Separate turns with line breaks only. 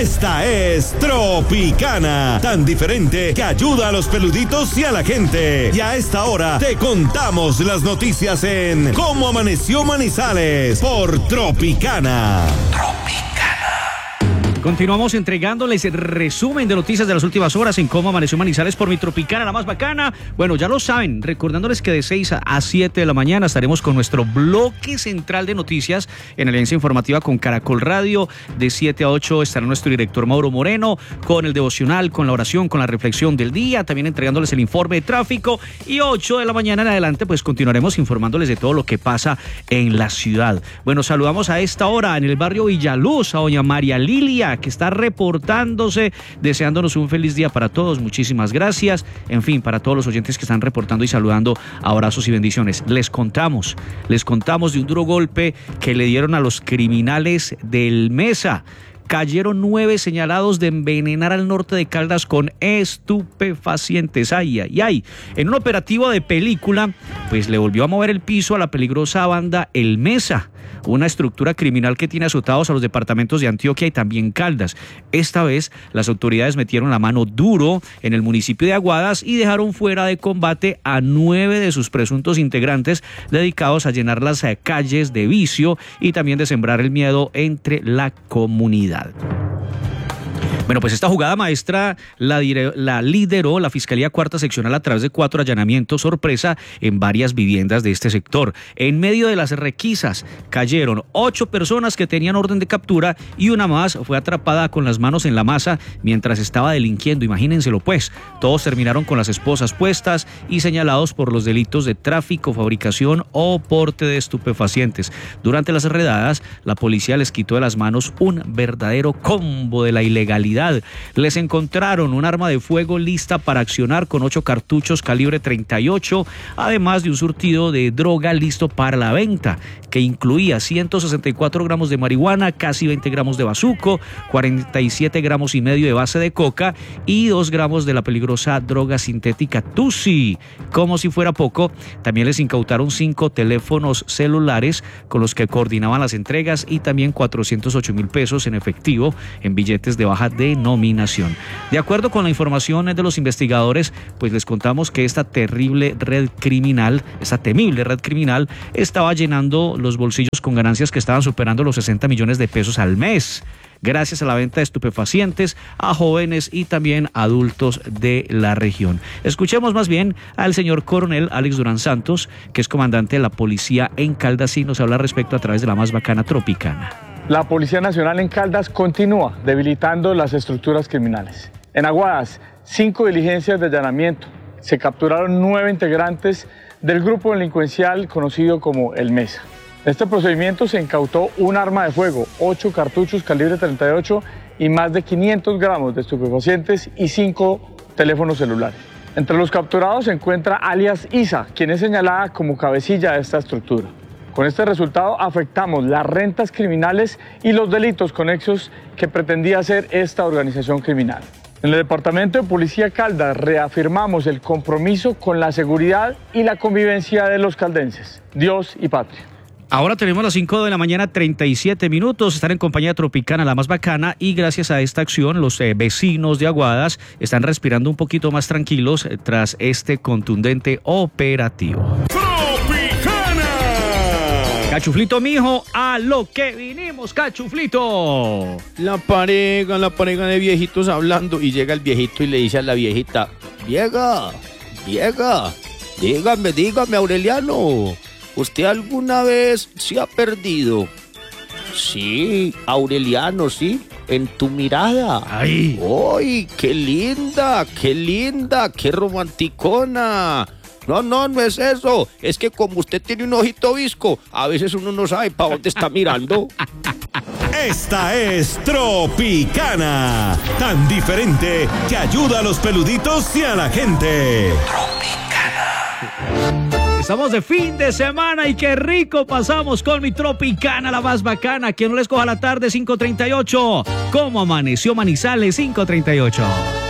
Esta es Tropicana, tan diferente que ayuda a los peluditos y a la gente. Y a esta hora te contamos las noticias en Cómo Amaneció Manizales por Tropicana.
Continuamos entregándoles el resumen de noticias de las últimas horas en Cómo Amaneció Manizales por mi Tropicana, la más bacana. Bueno, ya lo saben, recordándoles que de 6 a 7 de la mañana estaremos con nuestro bloque central de noticias en Alianza Informativa con Caracol Radio. De 7 a 8 estará nuestro director Mauro Moreno con el devocional, con la oración, con la reflexión del día, también entregándoles el informe de tráfico. Y 8 de la mañana en adelante, pues continuaremos informándoles de todo lo que pasa en la ciudad. Bueno, saludamos a esta hora en el barrio Villaluz a doña María Lilia, que está reportándose, deseándonos un feliz día para todos. Muchísimas gracias. En fin, para todos los oyentes que están reportando y saludando, abrazos y bendiciones. Les contamos de un duro golpe que le dieron a los criminales del Mesa. Cayeron 9 señalados de envenenar al norte de Caldas con estupefacientes. Ay. En un operativo de película, pues le volvió a mover el piso a la peligrosa banda El Mesa, una estructura criminal que tiene azotados a los departamentos de Antioquia y también Caldas. Esta vez, las autoridades metieron la mano duro en el municipio de Aguadas y dejaron fuera de combate a 9 de sus presuntos integrantes dedicados a llenar las calles de vicio y también de sembrar el miedo entre la comunidad. Bueno, pues esta jugada maestra la lideró la Fiscalía Cuarta Seccional a través de 4 allanamientos sorpresa en varias viviendas de este sector. En medio de las requisas cayeron 8 personas que tenían orden de captura y una más fue atrapada con las manos en la masa mientras estaba delinquiendo. Imagínenselo pues, todos terminaron con las esposas puestas y señalados por los delitos de tráfico, fabricación o porte de estupefacientes. Durante las redadas, la policía les quitó de las manos un verdadero combo de la ilegalidad. Les encontraron un arma de fuego lista para accionar con 8 cartuchos calibre 38, además de un surtido de droga listo para la venta, que incluía 164 gramos de marihuana, casi 20 gramos de bazuco, 47 gramos y medio de base de coca y 2 gramos de la peligrosa droga sintética Tusi. Como si fuera poco, también les incautaron 5 teléfonos celulares con los que coordinaban las entregas y también 408,000 pesos en efectivo en billetes de baja denominación. De acuerdo con la información de los investigadores, pues les contamos que esta temible red criminal estaba llenando los bolsillos con ganancias que estaban superando los 60 millones de pesos al mes, gracias a la venta de estupefacientes a jóvenes y también adultos de la región. Escuchemos más bien al señor coronel Alex Durán Santos, que es comandante de la policía en Caldas y nos habla al respecto a través de la más bacana Tropicana.
La Policía Nacional en Caldas continúa debilitando las estructuras criminales. En Aguadas, 5 diligencias de allanamiento. Se capturaron 9 integrantes del grupo delincuencial conocido como El Mesa. En este procedimiento se incautó un arma de fuego, 8 cartuchos calibre 38 y más de 500 gramos de estupefacientes y 5 teléfonos celulares. Entre los capturados se encuentra alias Isa, quien es señalada como cabecilla de esta estructura. Con este resultado afectamos las rentas criminales y los delitos conexos que pretendía hacer esta organización criminal. En el Departamento de Policía Caldas reafirmamos el compromiso con la seguridad y la convivencia de los caldenses. Dios y patria.
Ahora tenemos las 5 de la mañana, 37 minutos, estar en compañía de Tropicana, la más bacana, y gracias a esta acción los vecinos de Aguadas están respirando un poquito más tranquilos tras este contundente operativo. Cachuflito, mijo, a lo que vinimos, Cachuflito.
La pareja de viejitos hablando y llega el viejito y le dice a la viejita: vieja, dígame, Aureliano, ¿usted alguna vez se ha perdido? Sí, Aureliano, sí, en tu mirada.
¡Ay!
¡Ay, qué linda, qué romanticona! No es eso. Es que como usted tiene un ojito visco, a veces uno no sabe para dónde está mirando.
Esta es Tropicana, tan diferente que ayuda a los peluditos y a la gente.
Tropicana. Estamos de fin de semana y qué rico pasamos con mi Tropicana, la más bacana. Quien no les coja la tarde, 5:38. ¿Cómo amaneció Manizales? 5:38.